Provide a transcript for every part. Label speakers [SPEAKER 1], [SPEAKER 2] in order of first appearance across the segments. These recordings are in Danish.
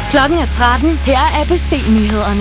[SPEAKER 1] Klokken er 13. Her er ABC-nyhederne.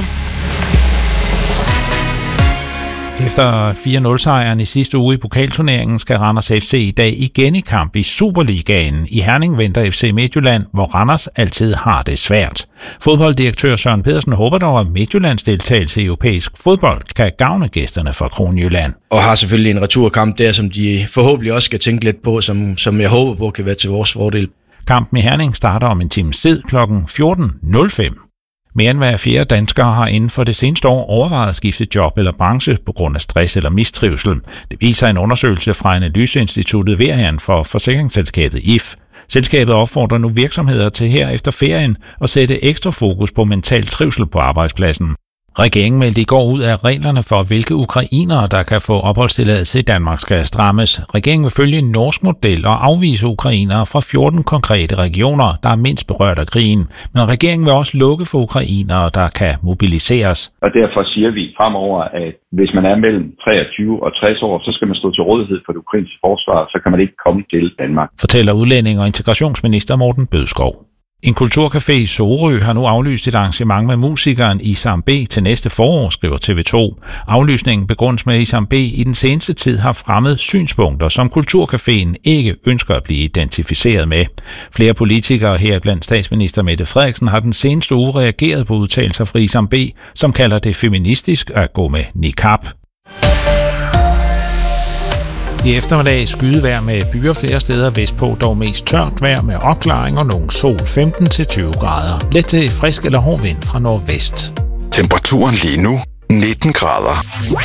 [SPEAKER 2] Efter 4-0-sejren i sidste uge i pokalturneringen skal Randers FC i dag igen i kamp i Superligaen. I Herning venter FC Midtjylland, hvor Randers altid har det svært. Fodbolddirektør Søren Pedersen håber dog, at Midtjyllands deltagelse i europæisk fodbold kan gavne gæsterne fra Kronjylland.
[SPEAKER 3] Og har selvfølgelig en returkamp der, som de forhåbentlig også skal tænke lidt på, som jeg håber på kan være til vores fordel.
[SPEAKER 2] Kampen i Herning starter om en times tid kl. 14.05. Mere end hver fjerde danskere har inden for det seneste år overvejet at skifte job eller branche på grund af stress eller mistrivsel. Det viser en undersøgelse fra analyseinstituttet Verian for forsikringsselskabet If. Selskabet opfordrer nu virksomheder til her efter ferien at sætte ekstra fokus på mental trivsel på arbejdspladsen. Regeringen meldte i går ud af reglerne for, hvilke ukrainere, der kan få opholdstilladelse i Danmark, skal strammes. Regeringen vil følge en norsk model og afvise ukrainere fra 14 konkrete regioner, der er mindst berørt af krigen. Men regeringen vil også lukke for ukrainere, der kan mobiliseres.
[SPEAKER 4] Og derfor siger vi fremover, at hvis man er mellem 23 og 60 år, så skal man stå til rådighed for det ukrainske forsvar, så kan man ikke komme til Danmark.
[SPEAKER 2] Fortæller udlænding- og integrationsminister Morten Bødskov. En kulturcafé i Sorø har nu aflyst et arrangement med musikeren Isam B til næste forår, skriver TV2. Aflysningen begrundes med, at Isam B i den seneste tid har fremmet synspunkter, som kulturcaféen ikke ønsker at blive identificeret med. Flere politikere, heriblandt statsminister Mette Frederiksen, har den seneste uge reageret på udtalelser fra Isam B, som kalder det feministisk at gå med niqab. I eftermiddag skydevejr med byer flere steder vestpå, dog mest tørt vejr med opklaring og nogen sol, 15-20 grader. Let til frisk eller hård vind fra nordvest.
[SPEAKER 5] Temperaturen lige nu 19 grader.